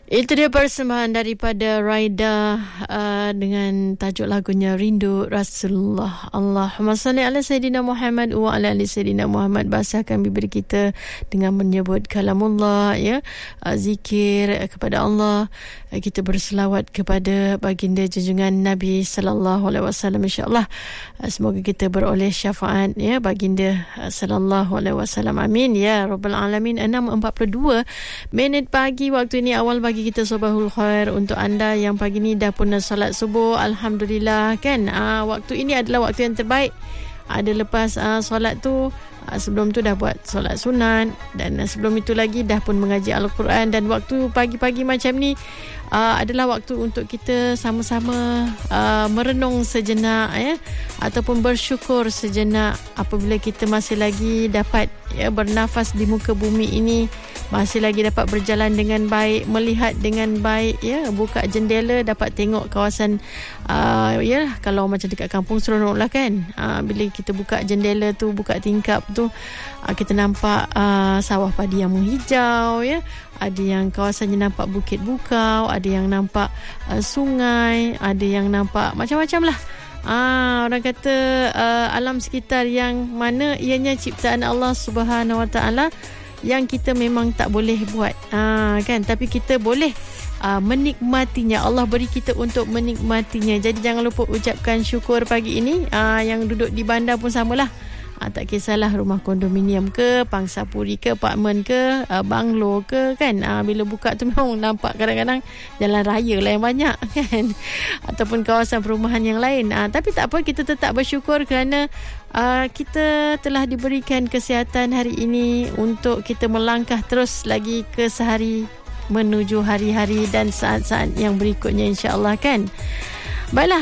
Itu dia persembahan daripada Raida dengan tajuk lagunya Rindu Rasulullah. Allahumma salli ala Sayyidina Muhammad wa ala ali Sayyidina Muhammad. Basahkan bibir kita dengan menyebut kalamullah, ya, zikir kepada Allah. Kita berselawat kepada baginda junjungan Nabi sallallahu alaihi wasallam, insya-Allah. Semoga kita beroleh syafaat, ya, baginda sallallahu alaihi wasallam. Amin ya rabbal alamin. 6:42 pagi waktu ini, awal bagi kita sabahul khair untuk anda yang pagi ni dah pun solat subuh. Alhamdulillah, kan. Waktu ini adalah waktu yang terbaik. Ada lepas solat tu, sebelum tu dah buat solat sunat, dan sebelum itu lagi dah pun mengaji Al-Quran. Dan waktu pagi-pagi macam ni adalah waktu untuk kita sama-sama merenung sejenak, ya, ataupun bersyukur sejenak apabila kita masih lagi dapat, ya, bernafas di muka bumi ini, masih lagi dapat berjalan dengan baik, melihat dengan baik, ya, buka jendela dapat tengok kawasan, ya, kalau macam dekat kampung seronok lah, kan. Bila kita buka jendela tu, buka tingkap tu, kita nampak sawah padi yang menghijau, ya. Ada yang kawasannya nampak bukit bukau, ada yang nampak sungai, ada yang nampak macam-macam lah. Orang kata alam sekitar yang mana ianya ciptaan Allah Subhanahu Wa Taala, yang kita memang tak boleh buat, kan, tapi kita boleh menikmatinya. Allah beri kita untuk menikmatinya. Jadi jangan lupa ucapkan syukur pagi ini. Yang duduk di bandar pun samalah. Tak kisahlah rumah kondominium ke, pangsapuri ke, apartmen ke, banglo ke, kan. Bila buka tu memang nampak kadang-kadang jalan raya lah yang banyak, kan, ataupun kawasan perumahan yang lain. Tapi tak apa, kita tetap bersyukur kerana kita telah diberikan kesihatan hari ini untuk kita melangkah terus lagi ke sehari menuju hari-hari dan saat-saat yang berikutnya, insya-Allah, kan. Baiklah,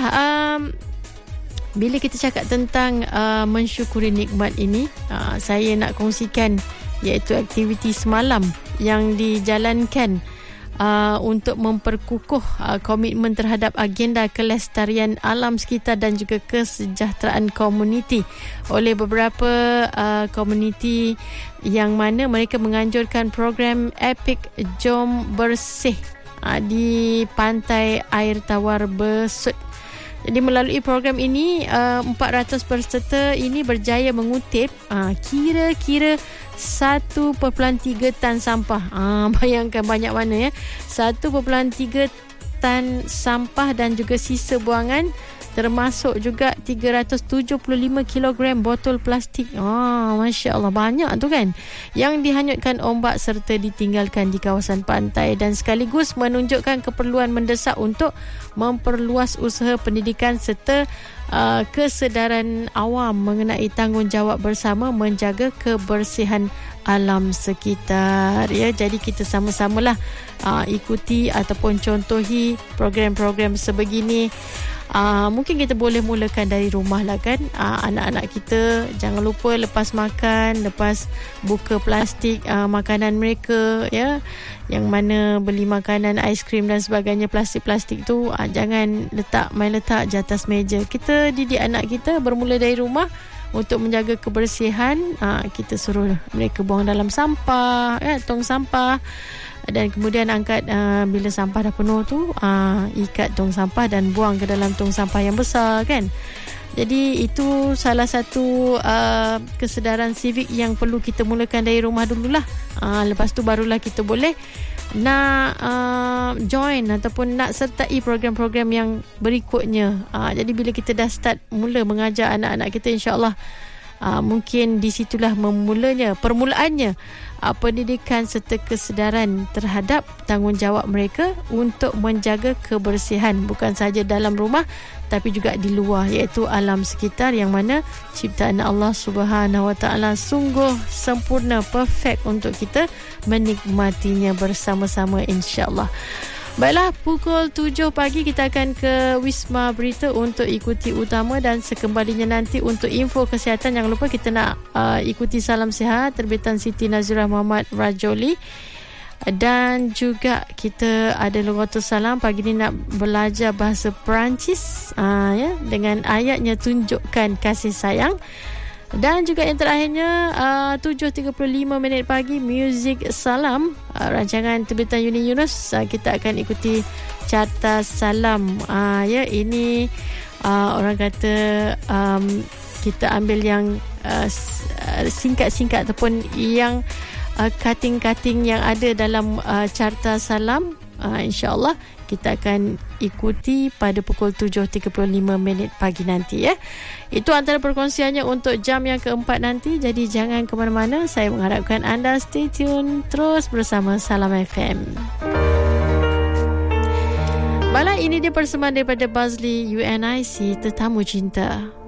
bila kita cakap tentang mensyukuri nikmat ini, saya nak kongsikan iaitu aktiviti semalam yang dijalankan untuk memperkukuh komitmen terhadap agenda kelestarian alam sekitar dan juga kesejahteraan komuniti oleh beberapa komuniti, yang mana mereka menganjurkan program Epic Jom Bersih di Pantai Air Tawar Besut. Jadi melalui program ini, 400 peserta ini berjaya mengutip kira-kira 1.3 tan sampah. Bayangkan banyak mana, ya. 1.3 tan sampah dan juga sisa buangan, termasuk juga 375 kilogram botol plastik. Masya Allah, banyak tu, kan, yang dihanyutkan ombak serta ditinggalkan di kawasan pantai, dan sekaligus menunjukkan keperluan mendesak untuk memperluas usaha pendidikan serta kesedaran awam mengenai tanggungjawab bersama menjaga kebersihan alam sekitar, ya. Jadi kita sama-samalah ikuti ataupun contohi program-program sebegini. Mungkin kita boleh mulakan dari rumah lah, kan. Anak-anak kita jangan lupa lepas makan, lepas buka plastik makanan mereka, ya, yang mana beli makanan, aiskrim dan sebagainya, plastik-plastik tu jangan main letak je atas meja. Kita didik anak kita bermula dari rumah untuk menjaga kebersihan. Kita suruh mereka buang dalam sampah, tong sampah, dan kemudian angkat bila sampah dah penuh tu, ikat tong sampah dan buang ke dalam tong sampah yang besar, kan. Jadi itu salah satu kesedaran sivik yang perlu kita mulakan dari rumah dululah. Lepas tu barulah kita boleh nak join ataupun nak sertai program-program yang berikutnya. Jadi bila kita dah start mula mengajar anak-anak kita, insya-Allah mungkin di situlah permulaannya pendidikan serta kesedaran terhadap tanggungjawab mereka untuk menjaga kebersihan bukan sahaja dalam rumah tapi juga di luar, iaitu alam sekitar yang mana ciptaan Allah Subhanahu Wa Taala sungguh sempurna, perfect untuk kita menikmatinya bersama-sama, insya-Allah. Baiklah, pukul 7 pagi kita akan ke Wisma Berita untuk ikuti utama, dan sekembalinya nanti untuk info kesihatan, jangan lupa kita nak ikuti Salam Sihat terbitan Siti Nazirah Muhammad Rajoli, dan juga kita ada Lughatul Salam. Pagi ni nak belajar bahasa Perancis, ya, dengan ayatnya tunjukkan kasih sayang. Dan juga yang terakhirnya 7.35 minit pagi, Muzik Salam, rancangan terbitan Uni Yunus. Kita akan ikuti Carta Salam. Ya, ini orang kata kita ambil yang singkat-singkat ataupun yang cutting-cutting yang ada dalam Carta Salam. InsyaAllah kita akan ikuti pada pukul 7.35 minit pagi nanti, ya. Itu antara perkongsiannya untuk jam yang keempat nanti. Jadi jangan ke mana-mana. Saya mengharapkan anda stay tune terus bersama Salam FM. Baiklah, ini dia persembahan daripada Bazli UNIC, Tetamu Cinta.